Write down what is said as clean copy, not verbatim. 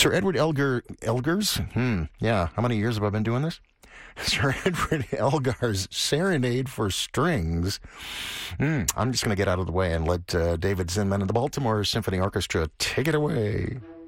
Sir Edward Elgar's? Yeah. How many years have I been doing this? Sir Edward Elgar's Serenade for Strings. I'm just going to get out of the way and let David Zinman and the Baltimore Symphony Orchestra take it away.